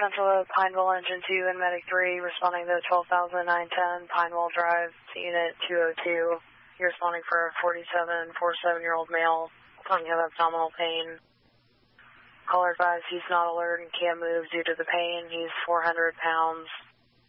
Central Pineville Engine 2 and Medic 3 responding to 12,910 Pineville Drive to Unit 202. You're responding for a 47-year-old male claiming of abdominal pain. Caller advised he's not alert and can't move due to the pain. He's 400 pounds.